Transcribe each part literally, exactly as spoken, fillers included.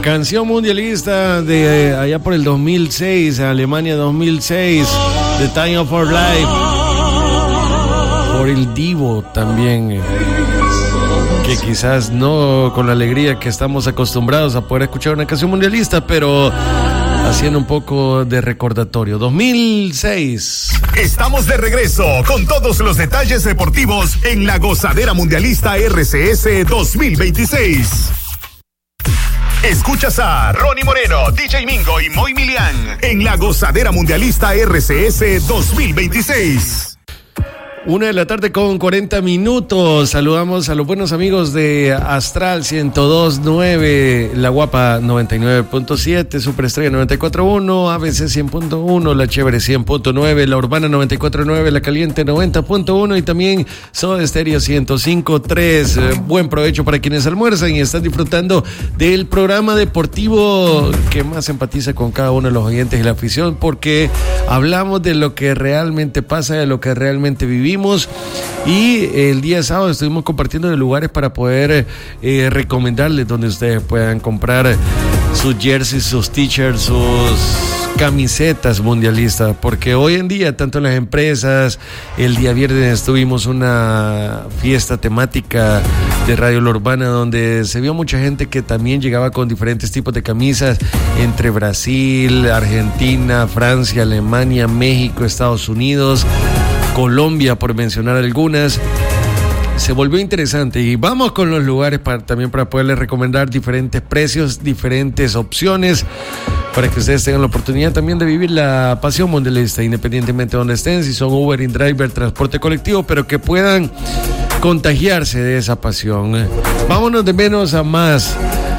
Canción mundialista de allá por el dos mil seis, Alemania dos mil seis, The Time of Our Life. Por el Divo también, que quizás no con la alegría que estamos acostumbrados a poder escuchar una canción mundialista, pero haciendo un poco de recordatorio. dos mil seis. Estamos de regreso con todos los detalles deportivos en la Gozadera Mundialista R C S dos mil veintiséis. Escuchas a Ronnie Moreno, D J Mingo y Moy Milian en la Gozadera Mundialista R C S dos mil veintiséis. Una de la tarde con cuarenta minutos. Saludamos a los buenos amigos de Astral ciento dos punto nueve, La Guapa noventa y nueve punto siete, Superestrella noventa y cuatro punto uno, A B C cien punto uno, La Chévere cien punto nueve, La Urbana noventa y cuatro punto nueve, La Caliente noventa punto uno y también Soda Stereo ciento cinco punto tres. Eh, buen provecho para quienes almuerzan y están disfrutando del programa deportivo que más empatiza con cada uno de los oyentes y la afición, porque hablamos de lo que realmente pasa, de lo que realmente vivimos. Y el día sábado estuvimos compartiendo de lugares para poder eh, recomendarles donde ustedes puedan comprar sus jerseys, sus t-shirts, sus camisetas mundialistas, porque hoy en día tanto las empresas, el día viernes tuvimos una fiesta temática de Radio La Urbana donde se vio mucha gente que también llegaba con diferentes tipos de camisas entre Brasil, Argentina, Francia, Alemania, México, Estados Unidos, Colombia, por mencionar algunas. Se volvió interesante y vamos con los lugares para, también para poderles recomendar diferentes precios, diferentes opciones, para que ustedes tengan la oportunidad también de vivir la pasión mundialista, independientemente de donde estén, si son Uber, InDriver, transporte colectivo, pero que puedan contagiarse de esa pasión. Vámonos de menos a más.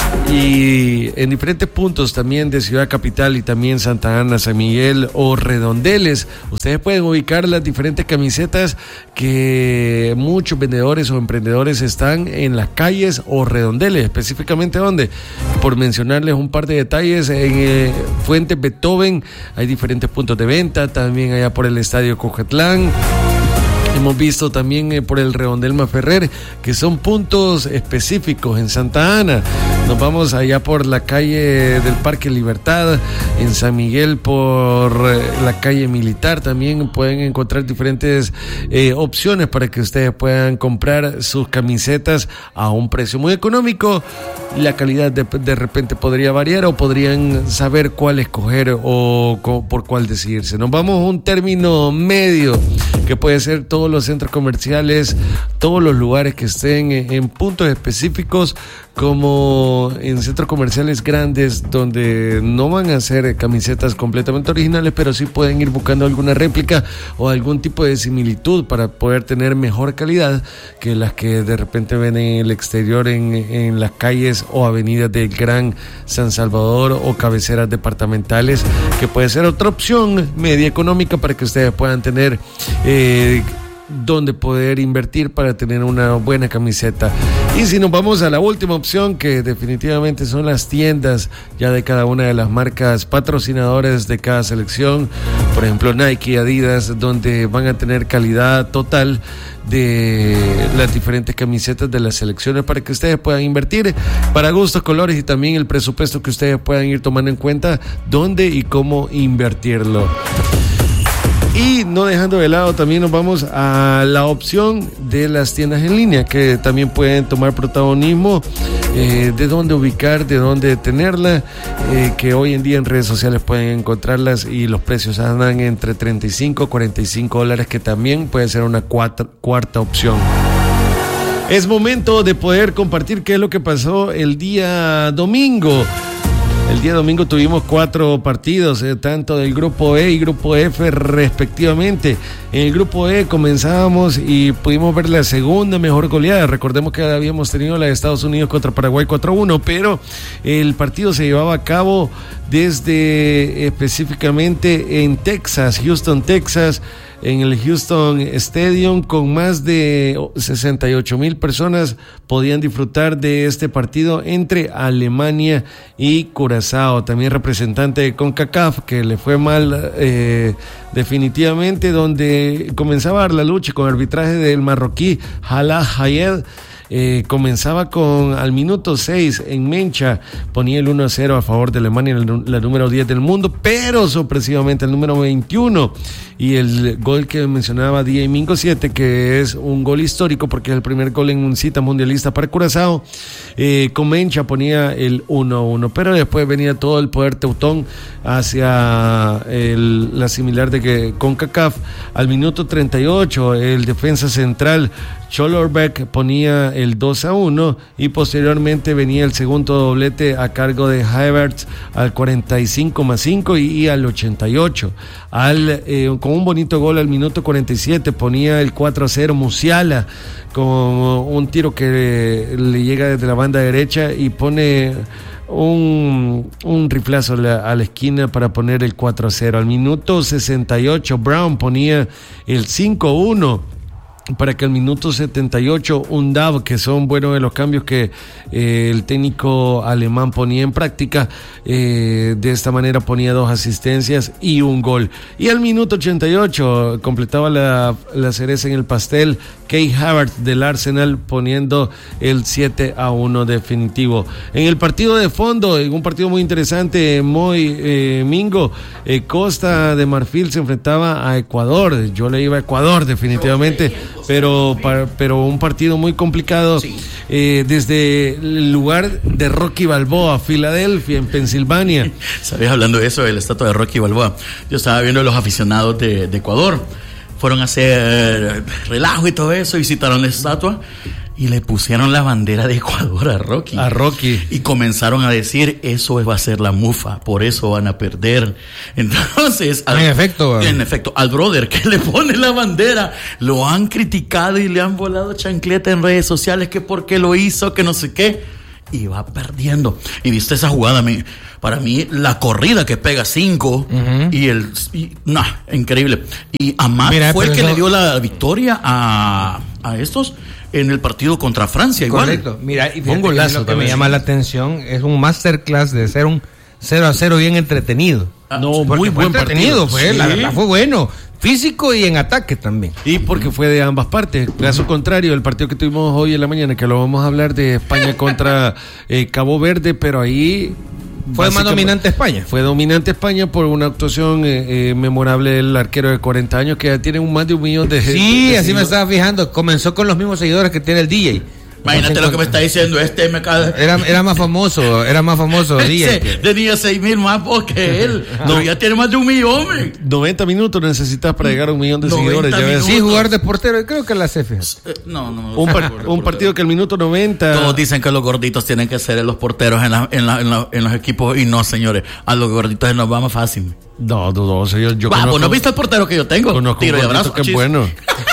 Y en diferentes puntos también de Ciudad Capital y también Santa Ana, San Miguel o Redondeles, ustedes pueden ubicar las diferentes camisetas que muchos vendedores o emprendedores están en las calles o redondeles. Específicamente ¿dónde? Por mencionarles un par de detalles, en eh, Fuentes Beethoven hay diferentes puntos de venta, también allá por el Estadio Cojetlán. Hemos visto también eh, por el Redondel Maferrer, que son puntos específicos en Santa Ana. Nos vamos allá por la calle del Parque Libertad, en San Miguel por eh, la calle Militar. También pueden encontrar diferentes eh, opciones para que ustedes puedan comprar sus camisetas a un precio muy económico. La calidad de, de repente podría variar o podrían saber cuál escoger o co, por cuál decidirse. Nos vamos a un término medio que puede ser todo todos los centros comerciales, todos los lugares que estén en puntos específicos, como en centros comerciales grandes donde no van a ser camisetas completamente originales, pero sí pueden ir buscando alguna réplica o algún tipo de similitud para poder tener mejor calidad que las que de repente ven en el exterior, en, en las calles o avenidas del Gran San Salvador o cabeceras departamentales, que puede ser otra opción media económica para que ustedes puedan tener eh, donde poder invertir para tener una buena camiseta. Y si nos vamos a la última opción, que definitivamente son las tiendas ya de cada una de las marcas patrocinadoras de cada selección, por ejemplo Nike, Adidas, donde van a tener calidad total de las diferentes camisetas de las selecciones para que ustedes puedan invertir para gustos, colores y también el presupuesto que ustedes puedan ir tomando en cuenta dónde y cómo invertirlo. Y no dejando de lado, también nos vamos a la opción de las tiendas en línea, que también pueden tomar protagonismo, eh, de dónde ubicar, de dónde tenerla, eh, que hoy en día en redes sociales pueden encontrarlas y los precios andan entre treinta y cinco a cuarenta y cinco dólares, que también puede ser una cuarta, cuarta opción. Es momento de poder compartir qué es lo que pasó el día domingo. El día domingo tuvimos cuatro partidos, eh, tanto del grupo E y grupo F respectivamente. En el grupo E comenzábamos y pudimos ver la segunda mejor goleada. Recordemos que habíamos tenido la de Estados Unidos contra Paraguay cuatro a uno, pero el partido se llevaba a cabo desde específicamente en Texas, Houston, Texas, en el Houston Stadium, con más de sesenta y ocho mil personas podían disfrutar de este partido entre Alemania y Curazao. También representante de CONCACAF, que le fue mal eh, definitivamente, donde comenzaba a dar la lucha con arbitraje del marroquí Hala Hayed, Eh, comenzaba con al minuto seis en Mencha, ponía el uno a cero a favor de Alemania, la, la número diez del mundo, pero sorpresivamente el número veintiuno y el gol que mencionaba D J Mingo siete, que es un gol histórico porque es el primer gol en un cita mundialista para Curazao. Eh, con Mencha ponía el uno a uno, pero después venía todo el poder teutón hacia el, la similar de que CONCACAF. Al minuto treinta y ocho el defensa central Schollerbeck ponía el dos a uno y posteriormente venía el segundo doblete a cargo de Havertz al cuarenta y cinco más cinco y, y al ochenta y ocho. Al, eh, con un bonito gol al minuto cuarenta y siete ponía el cuatro a cero Musiala con un tiro que le, le llega desde la banda derecha y pone un, un riflazo a la, a la esquina para poner el cuatro a cero. Al minuto sesenta y ocho Brown ponía el cinco a uno para que al minuto setenta y ocho un D A V, que son buenos de los cambios que eh, el técnico alemán ponía en práctica, eh, de esta manera ponía dos asistencias y un gol. Y al minuto ochenta y ocho completaba la, la cereza en el pastel Kai Havertz del Arsenal poniendo el siete a uno definitivo. En el partido de fondo, en un partido muy interesante, muy eh, Mingo, eh, Costa de Marfil se enfrentaba a Ecuador. Yo le iba a Ecuador definitivamente, pero, para, pero un partido muy complicado. Sí. Eh, desde el lugar de Rocky Balboa, Filadelfia, en Pensilvania. ¿Sabes? Hablando de eso, de la estatua de Rocky Balboa, yo estaba viendo a los aficionados de, de Ecuador. Fueron a hacer relajo y todo eso, visitaron la estatua y le pusieron la bandera de Ecuador a Rocky. A Rocky. Y comenzaron a decir, eso va a ser la mufa, por eso van a perder. Entonces, al, en efecto, en efecto, al brother que le pone la bandera, lo han criticado y le han volado chancleta en redes sociales, que por qué lo hizo, que no sé qué. Y va perdiendo. Y viste esa jugada, mi, para mí, la corrida que pega cinco uh-huh. y el. Y, nah, increíble. Y Amat Mira, fue el que eso... le dio la victoria a, a estos en el partido contra Francia. Igual. Correcto. Mira, y un golazo. Lo que me llama la atención es un masterclass de ser un cero a cero bien entretenido. Ah, no, muy buen entretenido, partido. Fue, sí. La verdad fue bueno. Físico y en ataque también. Y porque fue de ambas partes. Caso contrario, el partido que tuvimos hoy en la mañana, que lo vamos a hablar de España contra eh, Cabo Verde, pero ahí... Fue más dominante España. Fue dominante España por una actuación eh, eh, memorable del arquero de cuarenta años, que ya tiene un más de un millón de... Sí, de, de así me estaba fijando. Comenzó con los mismos seguidores que tiene el D J. Imagínate lo que me está diciendo este M K. Era, era más famoso, era más famoso. Ese tenía seis mil más voz que él. No, ya tiene más de un millón. Man. noventa minutos necesitas para llegar a un millón de seguidores. Ya ves. Sí, jugar de portero, creo que la C F. Eh, no, no. Un, par, un partido que al minuto noventa. Todos dicen que los gorditos tienen que ser los porteros en, la, en, la, en, la, en los equipos. Y no, señores. A los gorditos nos va más fácil. No, dudoso. Yo, yo Vamos, ¿no viste el portero que yo tengo? Conozco Tiro un y abrazo. Qué bueno.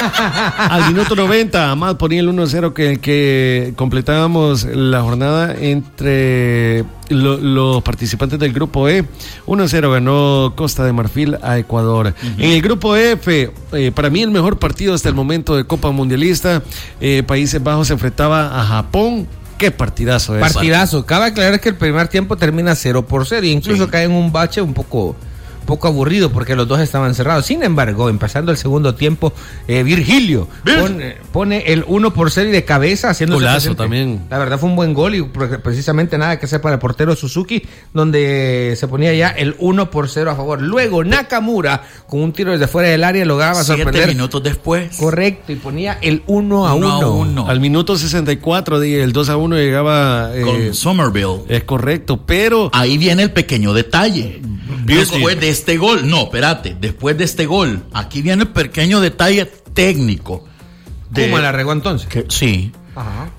Al minuto noventa, Amad ponía el uno a cero que, que completábamos la jornada entre lo, los participantes del grupo E. uno a cero ganó Costa de Marfil a Ecuador. Uh-huh. En el grupo F, eh, para mí el mejor partido hasta el momento de Copa Mundialista, eh, Países Bajos se enfrentaba a Japón. Qué partidazo es. Partidazo. Cabe aclarar que el primer tiempo termina cero por cero e incluso sí. cae en un bache un poco... poco aburrido porque los dos estaban cerrados. Sin embargo, empezando el segundo tiempo, eh, Virgilio pone, pone el uno por cero y de cabeza haciendo golazo también. La verdad fue un buen gol y precisamente nada que hacer para el portero Suzuki, donde se ponía ya el uno por cero a favor. Luego Nakamura con un tiro desde fuera del área lograba sorprender. Siete minutos después. Correcto, y ponía el uno a uno. Al minuto sesenta y cuatro, el dos a uno llegaba eh, con Somerville. Es correcto, pero ahí viene el pequeño detalle. Después de este gol, no, espérate, después de este gol, aquí viene el pequeño detalle técnico. De, ¿Cómo la regó entonces? Que, sí. Ajá.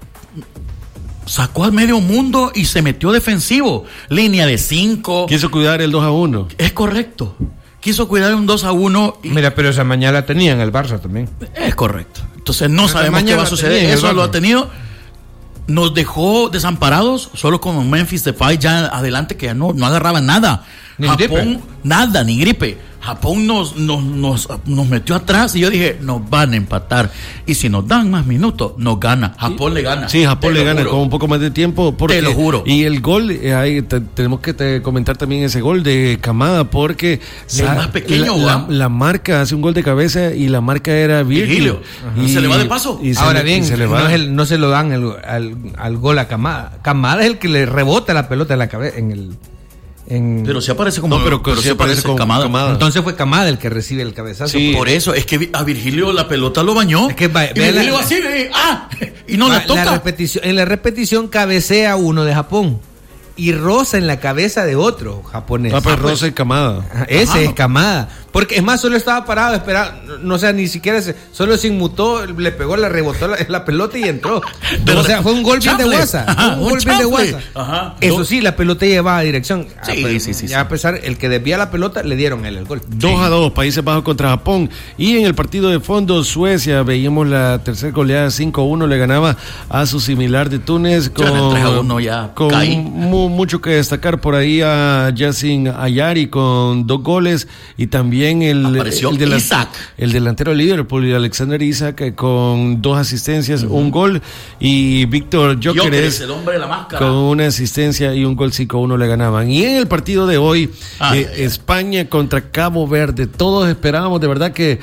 Sacó al medio mundo y se metió defensivo. Línea de cinco. Quiso cuidar el dos a uno. Es correcto. Quiso cuidar un dos a uno. Y... Mira, pero esa mañana la tenía en el Barça también. Es correcto. Entonces no esa sabemos qué va a suceder. Eso lo ha tenido. Nos dejó desamparados, solo con un Memphis Depay ya adelante que ya no, no agarraba nada. Ni Japón, gripe. nada, ni gripe. Japón nos, nos, nos, nos metió atrás y yo dije, nos van a empatar. Y si nos dan más minutos, nos gana. Japón sí, le gana. Sí, Japón le gana juro. con un poco más de tiempo. Porque, te lo juro. Y el gol, eh, ahí te, tenemos que te comentar también ese gol de Kamada, porque sí, la, más pequeño, la, la, la marca hace un gol de cabeza y la marca era Virgilio. Y se le va de paso. Y Ahora le, bien, se le va. No, es el, no se lo dan el, al, al gol a Kamada. Kamada es el que le rebota la pelota en la cabeza, en el... En... Pero se aparece como no, pero, pero se aparece como Kamada. Kamada. Entonces fue Kamada el que recibe el cabezazo. Sí, por eso es que a Virgilio la pelota lo bañó. Es que va, y Virgilio la, así de, ah, y no va, la toca. La repetición, en la repetición cabecea uno de Japón y roza en la cabeza de otro japonés. Ah, pero ah, pues, roza es Kamada. Ese Ajá. es Kamada. Porque es más, solo estaba parado esperando, no o sea, ni siquiera se, solo se inmutó, le pegó, le rebotó la, la pelota y entró. Pero, o sea, fue un gol bien de guasa. Ajá, un, un gol bien de guasa. Ajá. Eso sí, la pelota llevaba a dirección. Sí, a, sí, sí, sí. Ya a pesar, el que desvía la pelota, le dieron él el gol. dos a dos, Países Bajos contra Japón. Y en el partido de fondo, Suecia, veíamos la tercera goleada, cinco a uno, le ganaba a su similar de Túnez. Con, tres a uno ya con mu, mucho que destacar por ahí a Yassin Ayari con dos goles y también el... Apareció el, delan- Isaac. el delantero de Liverpool, Alexander Isaac, con dos asistencias, uh-huh. un gol, y Víctor Gyökeres, el hombre de la máscara, con una asistencia y un gol, cinco a uno le ganaban. Y en el partido de hoy, ay, eh, ay, España contra Cabo Verde, todos esperábamos de verdad que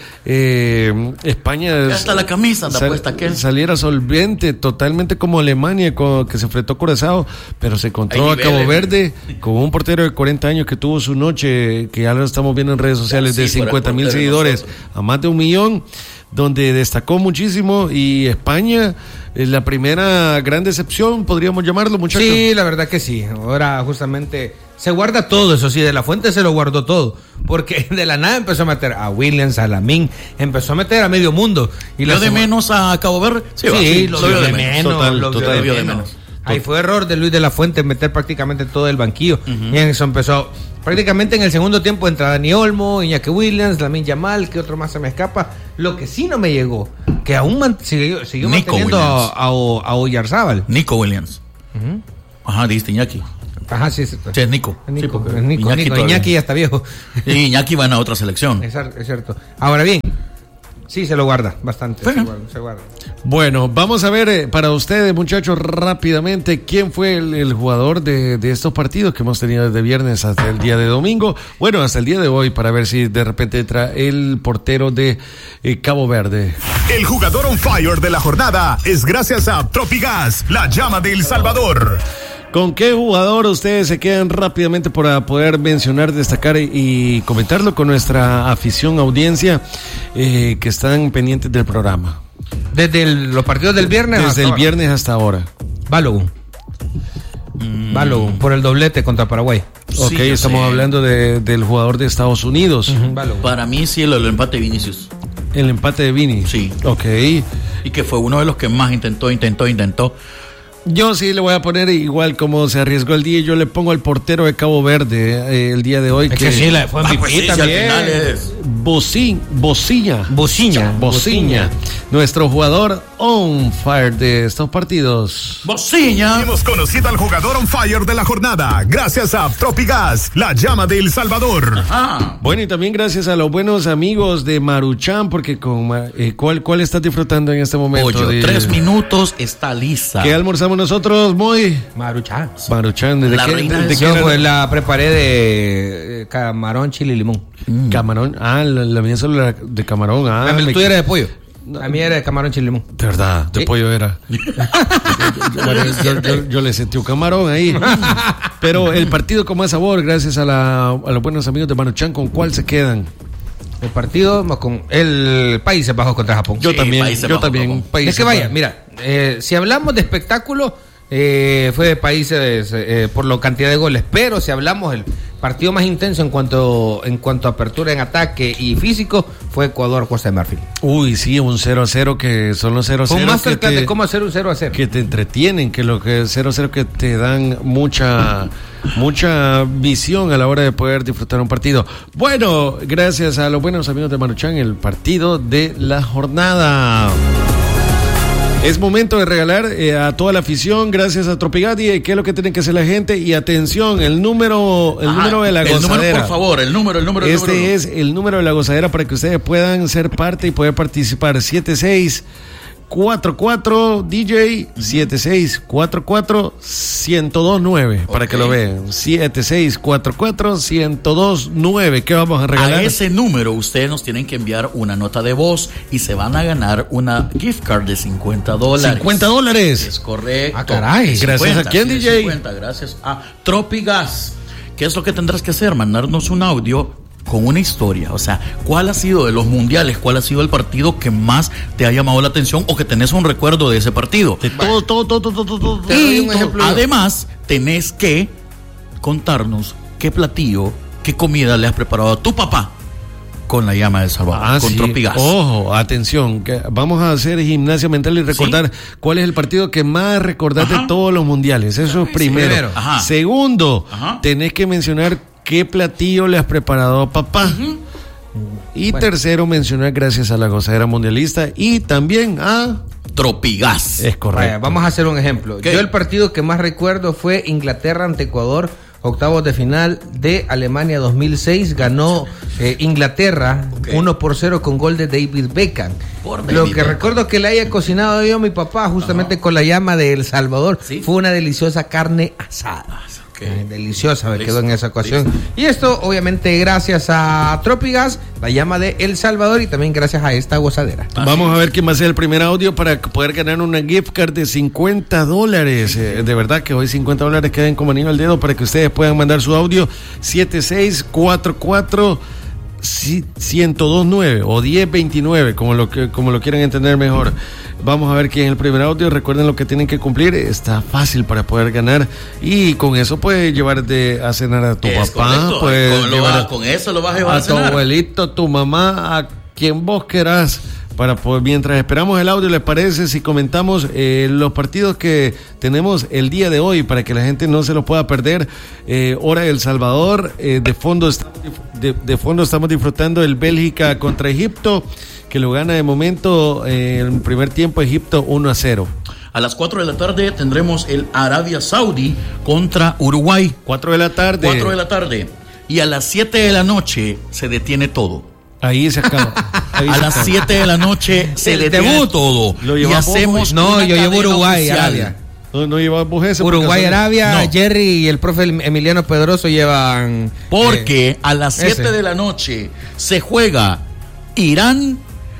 eh, España hasta la camisa anda sal- puesta aquel. saliera solvente, totalmente como Alemania, con, que se enfrentó a Curazao, pero se encontró a Cabo Verde con un portero de cuarenta años que tuvo su noche, que ya lo estamos viendo en redes sociales, sí, de cincuenta mil seguidores a más de un millón, donde destacó muchísimo. Y España es la primera gran decepción, podríamos llamarlo, muchachos. Sí, la verdad que sí. Ahora justamente se guarda todo, eso sí, de la Fuente se lo guardó todo, porque de la nada empezó a meter a Williams, a Lamín, empezó a meter a medio mundo. Y lo de menos a Cabo Verde. Sí, sí, sí lo, lo vio de menos, menos total, lo total, vio de menos. menos. Ahí fue error de Luis de la Fuente meter prácticamente todo el banquillo. Uh-huh. Y eso empezó prácticamente en el segundo tiempo. Entra Dani Olmo, Iñaki Williams, Lamine Yamal, que otro más se me escapa. Lo que sí no me llegó, que aún man, siguió, siguió manteniendo a, a, a Oyarzábal. Nico Williams. Uh-huh. Ajá, dijiste Iñaki. Ajá, sí, sí. Sí, es Nico. Nico, sí, es Nico, Iñaki, Nico. Iñaki ya está viejo. Y Iñaki va a otra selección. Es, es cierto. Ahora bien, sí, se lo guarda bastante. Bueno. Se guarda, se guarda. Bueno, vamos a ver eh, para ustedes, muchachos, rápidamente, quién fue el, el jugador de, de estos partidos que hemos tenido desde viernes hasta el día de domingo. Bueno, hasta el día de hoy, para ver si de repente entra el portero de eh, Cabo Verde. El jugador on fire de la jornada es gracias a Tropigas, la llama de El Salvador. ¿Con qué jugador ustedes se quedan rápidamente para poder mencionar, destacar y comentarlo con nuestra afición, audiencia, eh, que están pendientes del programa? Desde el, los partidos del viernes Desde hasta el ahora. viernes hasta ahora. Balogun. Mm. Balogun, por el doblete contra Paraguay. Ok, sí, estamos sé. hablando de, del jugador de Estados Unidos. Uh-huh. Para mí sí, el, el empate de Vinicius. El empate de Vini. Sí. Ok. Y que fue uno de los que más intentó, intentó, intentó. Yo sí le voy a poner igual como se arriesgó el día. Yo le pongo al portero de Cabo Verde eh, el día de hoy. Es que, que sí, la fue ah, pues sí, también. Es... Bocin, Bociña. Bociña. Bociña. Nuestro jugador on fire de estos partidos. Bociña. Hemos conocido al jugador on fire de la jornada gracias a Tropigas, la llama de El Salvador. Ajá. Bueno, y también gracias a los buenos amigos de Maruchan, porque con eh, ¿cuál, ¿cuál estás disfrutando en este momento? Pollo, de... tres minutos está lista. ¿Qué almorzamos nosotros, Moy? Maruchan. Maruchan, ¿de la qué? Reina ¿De, de qué? Yo pues la preparé de eh, camarón, chile y limón. Mm. Camarón, ah, la, la mía solo era de camarón. Ah, la tuya me... era de pollo. La mía era de camarón, chile y limón. De verdad, de ¿sí? pollo era. yo, yo, yo, yo le sentí un camarón ahí. Pero el partido con más sabor, gracias a, la, a los buenos amigos de Maruchan, ¿con cuál se quedan? El partido con el Países Bajos contra Japón. Yo sí, también, Países yo Bajos, también. Países es que vaya, mira, eh, si hablamos de espectáculo, eh, fue de Países eh, por la cantidad de goles, pero si hablamos del partido más intenso en cuanto en cuanto a apertura en ataque y físico, fue Ecuador-Costa de Marfil. Uy, sí, un cero a cero, que son los cero a cero. Un masterclass de cómo hacer un cero a cero. Que te entretienen, que lo que cero a cero que te dan mucha... mucha visión a la hora de poder disfrutar un partido. Bueno, gracias a los buenos amigos de Maruchan, el partido de la jornada. Es momento de regalar eh, a toda la afición, gracias a Tropigati, qué es lo que tiene que hacer la gente. Y atención, el número, el Ajá, número de la el gozadera. número, por favor, el número, el número. El este número. es el número de la gozadera para que ustedes puedan ser parte y poder participar. siete seis cuatro cuatro D J siete seis cuatro cuatro uno cero dos nueve okay. Para que lo vean. siete seis cuatro cuatro uno cero dos nueve. ¿Qué vamos a regalar? A ese número ustedes nos tienen que enviar una nota de voz y se van a ganar una gift card de cincuenta dólares. cincuenta dólares. Es correcto. Ah, caray. cincuenta, Gracias a quién, sí, D J. cincuenta, gracias a Tropigas. ¿Qué es lo que tendrás que hacer? Mandarnos un audio con una historia, o sea, ¿cuál ha sido de los mundiales, cuál ha sido el partido que más te ha llamado la atención o que tenés un recuerdo de ese partido? De todo, todo, todo, todo, todo, todo. Te doy un ejemplo. Además, tenés que contarnos qué platillo, qué comida le has preparado a tu papá con la llama del Salvador, ah, con sí. Tropigas. Ojo, atención, que vamos a hacer gimnasia mental y recordar ¿sí? cuál es el partido que más recordás de todos los mundiales. Eso es primero. primero. Ajá. Segundo, Ajá. tenés que mencionar qué platillo le has preparado a papá. Uh-huh. Y bueno. tercero, mencionar gracias a la gozadera mundialista y también a Tropigas. Es correcto. Vaya, vamos a hacer un ejemplo. ¿Qué? Yo el partido que más recuerdo fue Inglaterra ante Ecuador, octavos de final de Alemania dos mil seis. Ganó eh, Inglaterra okay. uno por cero con gol de David Beckham. Por David Lo que Beckham. Recuerdo que le haya cocinado yo a mi papá justamente uh-huh. con la llama de El Salvador. ¿Sí? Fue una deliciosa carne asada. Okay. Eh, deliciosa me Listo. Quedó en esa ocasión. Listo. Y esto obviamente gracias a Tropigas, la llama de El Salvador, y también gracias a esta gozadera. Ah, Vamos sí. a ver quién va a ser el primer audio para poder ganar una gift card de cincuenta dólares. Eh, de verdad que hoy cincuenta dólares queden como anillo al dedo para que ustedes puedan mandar su audio siete seis cuatro cuatro uno cero dos nueve o diez veintinueve, como lo que como lo quieran entender mejor. Vamos a ver quién es el primer audio. Recuerden lo que tienen que cumplir. Está fácil para poder ganar y con eso puedes llevar de a cenar a tu es papá, puedes con, llevar va, con eso lo vas a llevar a, a tu abuelito, a tu mamá, a quien vos querás. Para poder, mientras esperamos el audio, ¿les parece si comentamos eh, los partidos que tenemos el día de hoy para que la gente no se los pueda perder? Eh, hora de El Salvador, eh, de fondo de, de fondo estamos disfrutando el Bélgica contra Egipto, que lo gana de momento eh, en el primer tiempo Egipto uno a cero. A las cuatro de la tarde tendremos el Arabia Saudí contra Uruguay. cuatro de la tarde. cuatro de la tarde. Y a las siete de la noche se detiene todo. Ahí se acaba. Ahí a se las acaba. siete de la noche se detiene todo. Lo y hacemos no, yo llevo Uruguay, Arabia. No, no lleva Bujese. Uruguay, Arabia, no. Jerry y el profe Emiliano Pedroso llevan. Porque eh, a las siete de la noche se juega Irán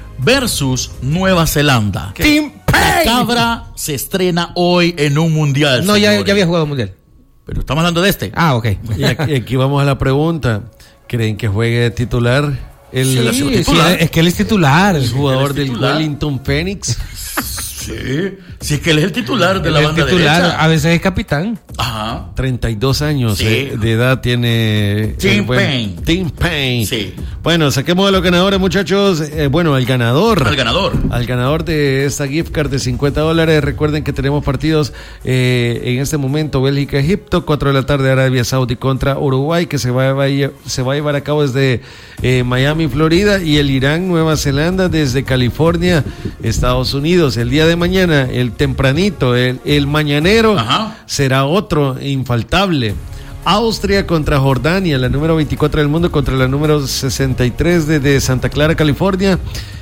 versus Nueva Zelanda. Team La cabra se estrena hoy en un mundial. No, ya, ya había jugado mundial. Pero estamos hablando de este. Ah, ok. Y aquí, aquí vamos a la pregunta. ¿Creen que juegue titular? El, sí, el sí, titular. es que él es titular. El jugador del titular. Wellington Phoenix. Sí, sí, es que él es el titular de él la es banda titular, derecha. a veces es capitán. Ajá. treinta y dos años Sí. eh, de edad tiene. Tim buen, Payne. Tim Payne. Sí. Bueno, saquemos a los ganadores, muchachos. Eh, bueno, al ganador. Al ganador. Al ganador de esta gift card de cincuenta dólares. Recuerden que tenemos partidos eh, en este momento: Bélgica-Egipto, cuatro de la tarde, Arabia Saudí contra Uruguay, que se va a, se va a llevar a cabo desde eh, Miami, Florida, y el Irán-Nueva Zelanda desde California, Estados Unidos. El día de mañana, el tempranito, el, el mañanero, Ajá. será otro infaltable. Austria contra Jordania, la número veinticuatro del mundo contra la número sesenta y tres de, de Santa Clara, California.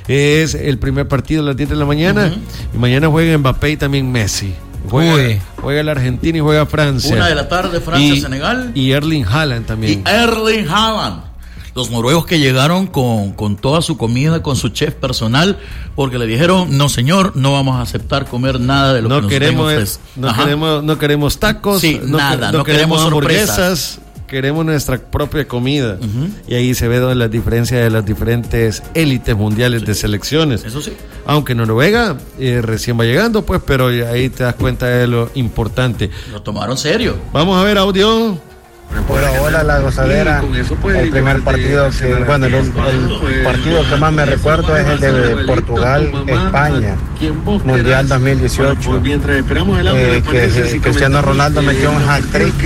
Es el primer partido a las diez de la mañana. Uh-huh. Y mañana juega Mbappé y también Messi. Juega, juega la Argentina y juega Francia. Una de la tarde, Francia, y, Senegal. Y Erling Haaland también. Y Erling Haaland. Los noruegos que llegaron con, con toda su comida, con su chef personal, porque le dijeron, no señor, no vamos a aceptar comer nada de lo no que nos queremos, no queremos No queremos tacos, sí, no, nada, no, no queremos, queremos hamburguesas, queremos nuestra propia comida. Uh-huh. Y ahí se ve la diferencia de las diferentes élites mundiales sí. de selecciones. Eso sí. Aunque Noruega eh, recién va llegando, pues, pero ahí te das cuenta de lo importante. Lo tomaron serio. Vamos a ver audio. Bueno, hola la gozadera. El primer partido que, bueno, el, el partido que más me recuerdo es el de Portugal-España, Mundial dos mil dieciocho, eh, que Cristiano Ronaldo metió un hat-trick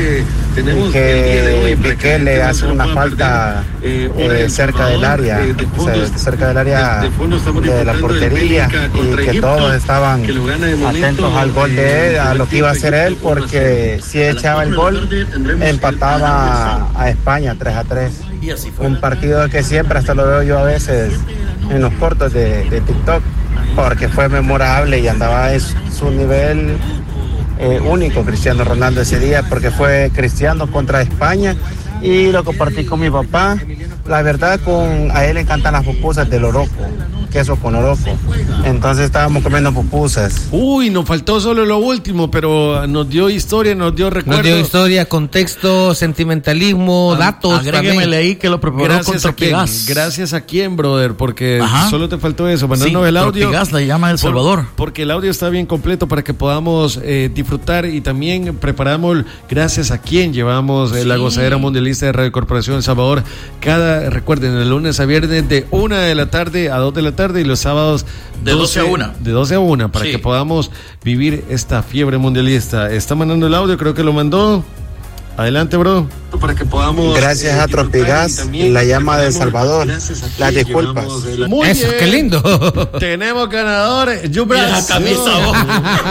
y que Piqué le hace una falta eh, cerca del área, o sea, cerca del área de la portería, y que todos estaban atentos al gol de él, a lo que iba a hacer él, porque si echaba el gol empataba a España tres a tres. Un partido que siempre, hasta lo veo yo a veces en los cortos de, de TikTok, porque fue memorable y andaba en su nivel eh, único Cristiano Ronaldo ese día, porque fue Cristiano contra España y lo compartí con mi papá. La verdad, con a él le encantan las pupusas del Oroco, queso con Oroco. Entonces estábamos comiendo pupusas. Uy, nos faltó solo lo último, pero nos dio historia, nos dio recuerdo. Nos dio historia, contexto, sentimentalismo, ah, datos. Agréguemele ahí que lo preparó gracias con Tropigas. Gracias a quién, brother, porque Ajá. solo te faltó eso, mandarnos sí, el audio. Tropigas la llama El Salvador. Por, porque el audio está bien completo para que podamos eh, disfrutar, y también preparamos gracias a quién llevamos eh, sí. la gozadera mundialista de Radio Corporación El Salvador. Cada, recuerden, de lunes a viernes de una de la tarde a dos de la tarde, y los sábados de doce a una. De doce a una, para sí. que podamos vivir esta fiebre mundialista. Está mandando el audio, creo que lo mandó. Adelante, bro. Para que podamos. Gracias a Tropigas, la llama de El Salvador. Las disculpas. Muy Eso, bien. qué lindo. Tenemos ganadores. Yo la camisa.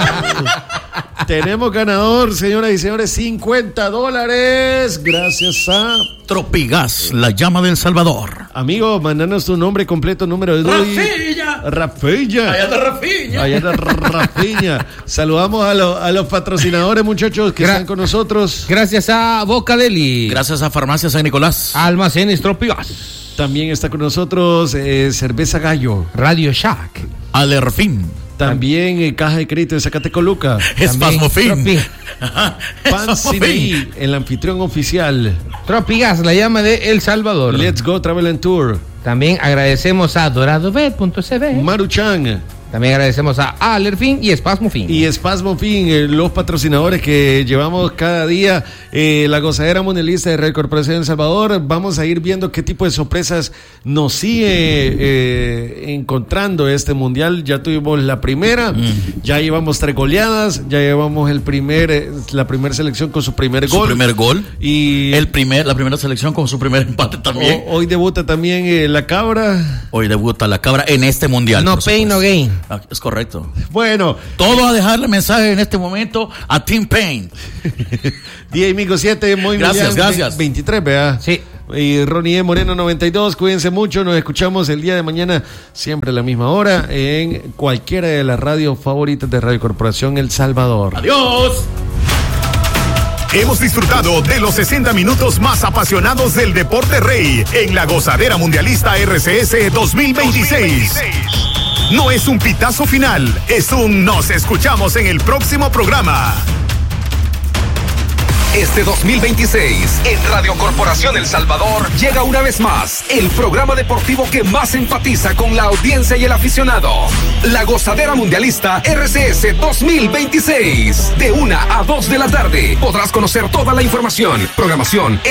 Tenemos ganador, señoras y señores, cincuenta dólares. Gracias a Tropigas, la llama del Salvador. Amigo, mandanos tu nombre completo, número de Rafiña. Rafiña. Allá está Rafiña. Allá está Rafiña. Saludamos a, lo, a los patrocinadores, muchachos, que Gra- están con nosotros. Gracias a Bocadeli. Gracias a Farmacia San Nicolás. Almacenes Tropigas. También está con nosotros eh, Cerveza Gallo. Radio Shack. Alerfín. También eh, Caja de Crédito de Zacatecoluca. Espasmofín. Pan Cine, el anfitrión oficial. Tropigas, la llama de El Salvador. Let's Go Travel and Tour. También agradecemos a doradobet punto c b. Maruchan. También agradecemos a Alerfin y Espasmofin. Y Espasmofin, eh, los patrocinadores que llevamos cada día, eh, la gozadera mundialista de Radio Corporación El Salvador. Vamos a ir viendo qué tipo de sorpresas nos sigue eh, encontrando este mundial. Ya tuvimos la primera, mm. ya llevamos tres goleadas, ya llevamos el primer, eh, la primera selección con su primer gol. Su primer gol. Y el primer, la primera selección con su primer empate también. O, hoy debuta también eh, la Cabra. Hoy debuta la Cabra en este mundial. No pain, no gain. Ah, es correcto. Bueno, todo a dejarle mensaje en este momento a Team Pain. Día Migo siete, muy gracias, Millán, gracias. veintitrés, ¿verdad? Sí. Y Ronnie E. Moreno noventa y dos, cuídense mucho, nos escuchamos el día de mañana, siempre a la misma hora, en cualquiera de las radios favoritas de Radio Corporación El Salvador. Adiós. Hemos disfrutado de los sesenta minutos más apasionados del deporte rey en la gozadera mundialista R C S dos mil veintiséis. No es un pitazo final, es un nos escuchamos en el próximo programa. Este dos mil veintiséis, en Radio Corporación El Salvador, llega una vez más el programa deportivo que más empatiza con la audiencia y el aficionado. La gozadera mundialista R C S dos mil veintiséis. De una a dos de la tarde podrás conocer toda la información, programación,